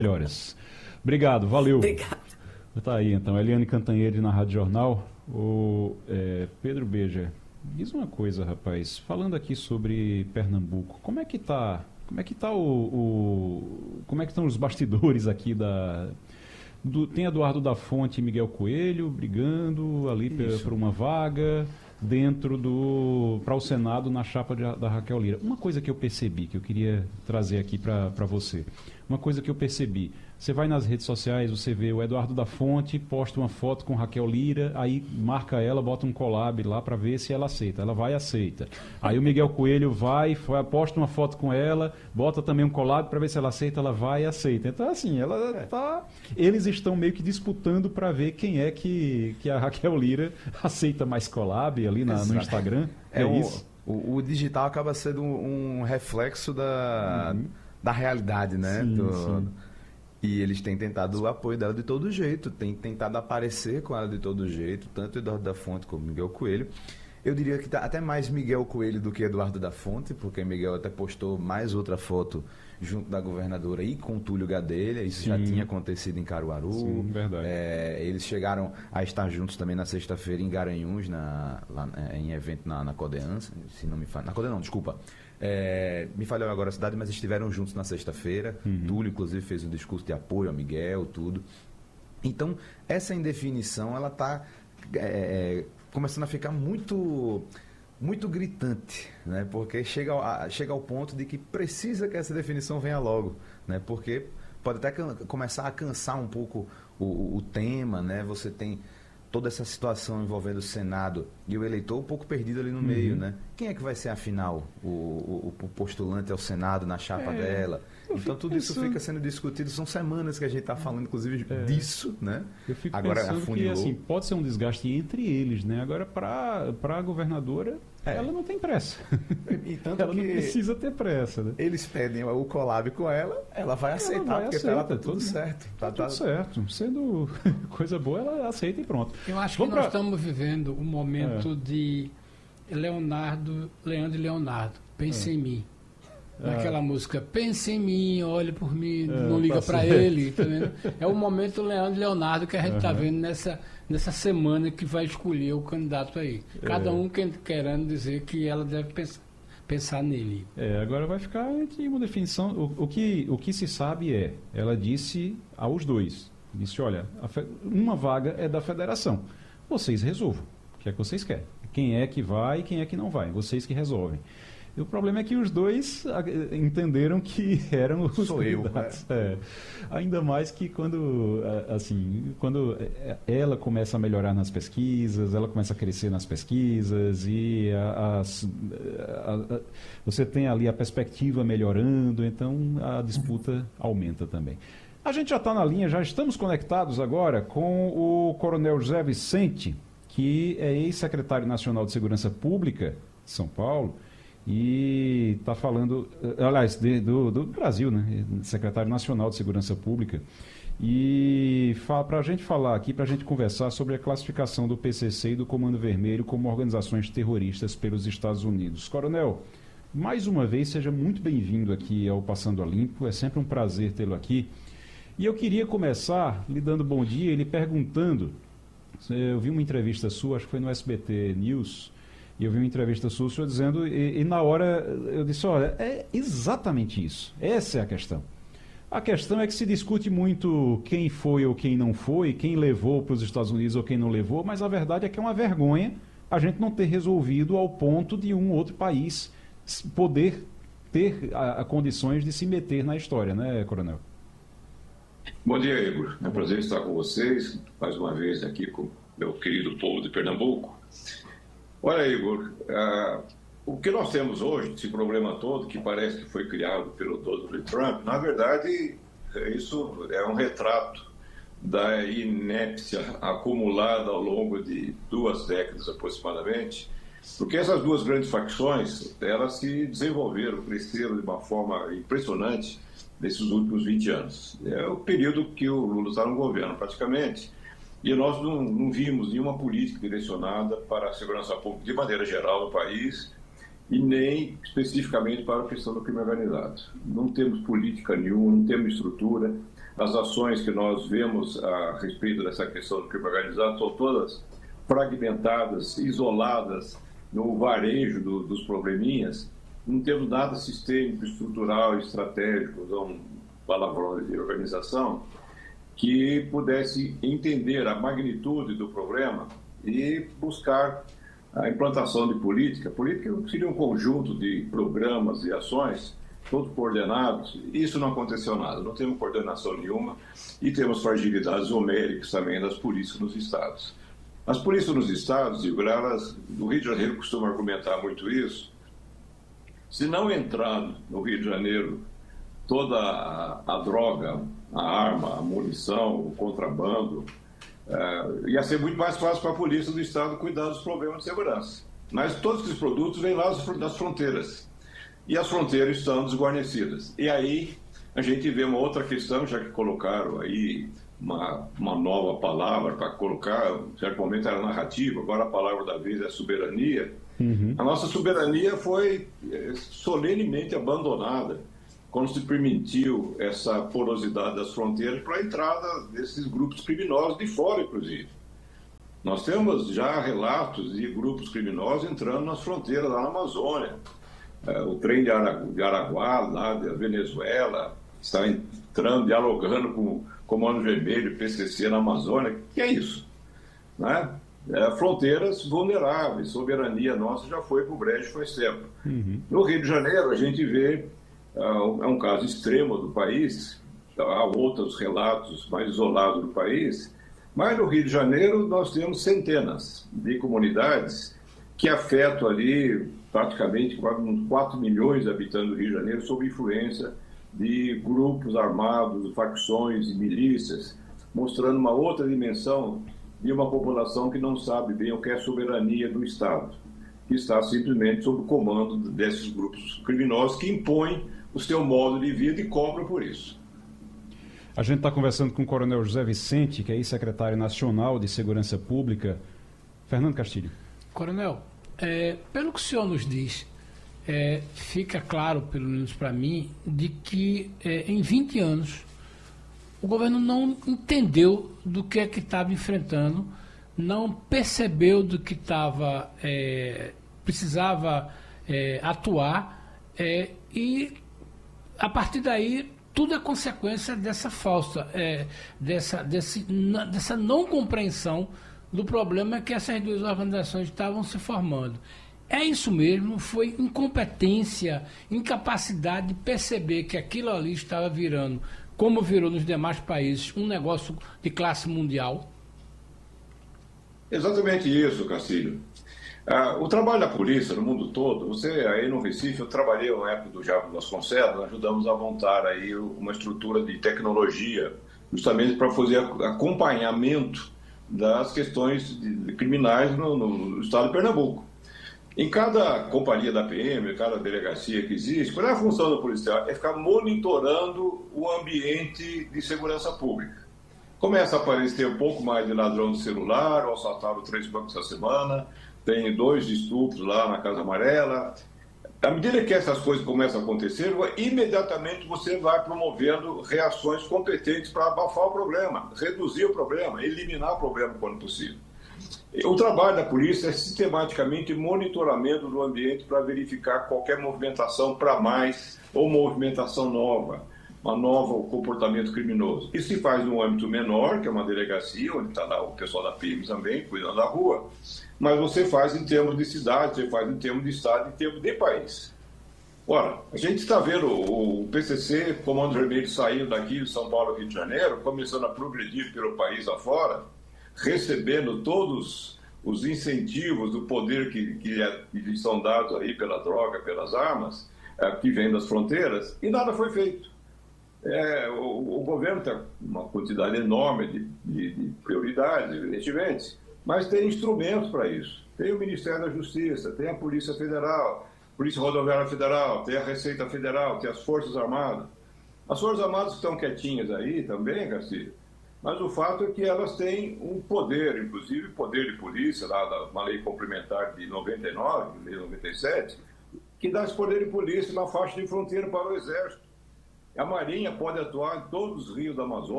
Melhoras. Obrigado, valeu. Obrigada. Tá aí então, Eliane Cantanhede na Rádio Jornal. Pedro Beja, diz uma coisa, rapaz, falando aqui sobre Pernambuco, como é que estão os bastidores aqui tem Eduardo da Fonte e Miguel Coelho brigando ali por uma vaga para o Senado na chapa da Raquel Lira. Uma coisa que eu percebi, que eu queria trazer aqui para você, uma coisa que eu percebi, você vai nas redes sociais, você vê o Eduardo da Fonte, posta uma foto com Raquel Lira, aí marca ela, bota um collab lá para ver se ela aceita. Ela vai e aceita. Aí o Miguel Coelho posta uma foto com ela, bota também um collab para ver se ela aceita, ela vai e aceita. Então, assim, eles estão meio que disputando para ver quem é que a Raquel Lira aceita mais collab ali no Instagram. Isso. O digital acaba sendo um reflexo da realidade, né? Sim. E eles têm tentado o apoio dela de todo jeito, têm tentado aparecer com ela de todo jeito, tanto Eduardo da Fonte como Miguel Coelho. Eu diria que até mais Miguel Coelho do que Eduardo da Fonte, porque Miguel até postou mais outra foto junto da governadora e com Túlio Gadelha. Isso já tinha acontecido em Caruaru. Sim, verdade. Eles chegaram a estar juntos também na sexta-feira em Garanhuns, em evento na Codean, se não me falha. Na Codean não, desculpa. Me falhou agora a cidade, mas estiveram juntos na sexta-feira. Túlio, inclusive, fez um discurso de apoio a Miguel, tudo. Então, essa indefinição, ela está começando a ficar muito, muito gritante, né? Porque chega ao ponto de que precisa que essa definição venha logo, né? Porque pode até começar a cansar um pouco o tema, né? Você tem toda essa situação envolvendo o Senado e o eleitor um pouco perdido ali no meio, né? Quem é que vai ser, afinal, o postulante ao Senado na chapa dela? Então tudo isso fica sendo discutido. São semanas que a gente está falando, inclusive, disso, né? Eu fico agora pensando afunilou. que assim, pode ser um desgaste entre eles, né? Agora, para a governadora, ela não tem pressa. E tanto ela que não precisa ter pressa, né? eles pedem o collab com ela vai aceitar, porque para ela tá tudo certo. Tá tudo certo. Sendo coisa boa, ela aceita e pronto. Eu acho que nós estamos vivendo um momento de Leandro e Leonardo. Pense em mim. Naquela música, pense em mim, olhe por mim, não liga para ele. Tá vendo? É o momento Leandro e Leonardo que a gente está vendo nessa semana que vai escolher o candidato aí. Cada um querendo dizer que ela deve pensar nele. Agora vai ficar entre uma definição. O que se sabe ela disse aos dois, disse, olha, uma vaga é da federação. Vocês resolvam. O que é que vocês querem? Quem é que vai e quem é que não vai? Vocês que resolvem. E o problema é que os dois entenderam que eram os candidatos. Ainda mais que quando ela começa a melhorar nas pesquisas, ela começa a crescer nas pesquisas e você tem ali a perspectiva melhorando, então a disputa aumenta também. A gente já está na linha, já estamos conectados agora com o Coronel José Vicente, que é ex-secretário nacional de Segurança Pública de São Paulo, e está falando, aliás, do Brasil, né? Secretário Nacional de Segurança Pública, e para a gente falar aqui, para a gente conversar sobre a classificação do PCC e do Comando Vermelho como organizações terroristas pelos Estados Unidos. Coronel, mais uma vez, seja muito bem-vindo aqui ao Passando a Limpo, é sempre um prazer tê-lo aqui. E eu queria começar lhe dando bom dia e lhe perguntando, eu vi uma entrevista sua, acho que foi no SBT News, e eu vi uma entrevista sua, o senhor dizendo, e na hora eu disse, olha, é exatamente isso, essa é a questão. A questão é que se discute muito quem foi ou quem não foi, quem levou para os Estados Unidos ou quem não levou, mas a verdade é que é uma vergonha a gente não ter resolvido ao ponto de um outro país poder ter condições de se meter na história, né, Coronel? Bom dia, Igor. É um prazer estar com vocês, mais uma vez aqui com o meu querido povo de Pernambuco. Olha, Igor, o que nós temos hoje, esse problema todo, que parece que foi criado pelo Donald Trump, na verdade, isso é um retrato da inépcia acumulada ao longo de 2 décadas aproximadamente, porque essas duas grandes facções, elas se desenvolveram, cresceram de uma forma impressionante nesses últimos 20 anos. É o período que o Lula está no governo, praticamente, e nós não vimos nenhuma política direcionada para a segurança pública de maneira geral no país e nem especificamente para a questão do crime organizado. Não temos política nenhuma, não temos estrutura. as ações que nós vemos a respeito dessa questão do crime organizado são todas fragmentadas, isoladas no varejo dos probleminhas. Não temos nada sistêmico, estrutural, estratégico, são palavrões de organização, que pudesse entender a magnitude do problema e buscar a implantação de política. Política seria um conjunto de programas e ações, todos coordenados. Isso não aconteceu nada, não temos coordenação nenhuma e temos fragilidades homéricas também das polícias nos estados. As polícias nos estados, Igor, elas, no Rio de Janeiro costumam argumentar muito isso. Se não entrar no Rio de Janeiro toda a droga, a arma, a munição, o contrabando, ia ser muito mais fácil para a polícia do estado cuidar dos problemas de segurança. Mas todos esses produtos vêm lá das fronteiras. E as fronteiras estão desguarnecidas. E aí a gente vê uma outra questão, já que colocaram aí uma nova palavra para colocar, em certo momento era narrativa, agora a palavra da vez é soberania. A nossa soberania foi solenemente abandonada quando se permitiu essa porosidade das fronteiras para a entrada desses grupos criminosos de fora, inclusive. Nós temos já relatos de grupos criminosos entrando nas fronteiras lá na Amazônia. O trem de Araguá, lá da Venezuela, está entrando, dialogando com o Comando Vermelho, PCC na Amazônia. Que é isso? Né? Fronteiras vulneráveis, soberania nossa já foi para o brejo faz tempo. No Rio de Janeiro, a gente vê, é um caso extremo do país, há outros relatos mais isolados do país, mas no Rio de Janeiro nós temos centenas de comunidades que afetam ali praticamente 4 milhões de habitantes do Rio de Janeiro sob influência de grupos armados, facções e milícias, mostrando uma outra dimensão de uma população que não sabe bem o que é soberania do Estado, que está simplesmente sob o comando desses grupos criminosos que impõem o seu modo de vida e cobram por isso. A gente está conversando com o Coronel José Vicente, que é secretário nacional de Segurança Pública. Fernando Castilho. Coronel, pelo que o senhor nos diz, fica claro, pelo menos para mim, de que em 20 anos o governo não entendeu do que é que estava enfrentando, não percebeu do que precisava atuar e a partir daí tudo é consequência dessa dessa não compreensão do problema que essas duas organizações estavam se formando. É isso mesmo? Foi incompetência, incapacidade de perceber que aquilo ali estava virando, como virou nos demais países, um negócio de classe mundial? Exatamente isso, Castilho. O trabalho da polícia no mundo todo, você aí no Recife, eu trabalhei na época do Jaco Vasconcelos, ajudamos a montar aí uma estrutura de tecnologia, justamente para fazer acompanhamento das questões criminais no estado de Pernambuco. Em cada companhia da PM, cada delegacia que existe, qual é a função do policial? É ficar monitorando o ambiente de segurança pública. Começa a aparecer um pouco mais de ladrão de celular, assaltaram 3 bancos essa semana, tem 2 estupros lá na Casa Amarela. À medida que essas coisas começam a acontecer, imediatamente você vai promovendo reações competentes para abafar o problema, reduzir o problema, eliminar o problema quando possível. O trabalho da polícia é sistematicamente monitoramento do ambiente para verificar qualquer movimentação para mais ou movimentação nova, um novo comportamento criminoso. Isso se faz num âmbito menor, que é uma delegacia, onde está lá o pessoal da PM também, cuidando da rua, mas você faz em termos de cidade, você faz em termos de estado, em termos de país. Ora, a gente está vendo o PCC, Comando Vermelho, saindo daqui de São Paulo, Rio de Janeiro, começando a progredir pelo país afora, recebendo todos os incentivos do poder que são dados aí pela droga, pelas armas, que vêm das fronteiras, e nada foi feito. O governo tem uma quantidade enorme de prioridades, evidentemente, mas tem instrumentos para isso. Tem o Ministério da Justiça, tem a Polícia Federal, Polícia Rodoviária Federal, tem a Receita Federal, tem as Forças Armadas. As Forças Armadas estão quietinhas aí também, Garcia, mas o fato é que elas têm um poder, inclusive poder de polícia, lá da uma lei complementar de 99, lei 97, que dá esse poder de polícia na faixa de fronteira para o Exército. A Marinha pode atuar em todos os rios da Amazônia.